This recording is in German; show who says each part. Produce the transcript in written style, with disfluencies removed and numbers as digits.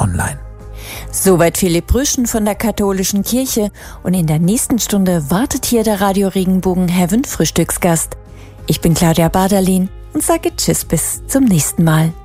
Speaker 1: online.
Speaker 2: Soweit Philipp Rüschen von der Katholischen Kirche, und in der nächsten Stunde wartet hier der Radio Regenbogen Heaven Frühstücksgast. Ich bin Claudia Baderlin und sage Tschüss bis zum nächsten Mal.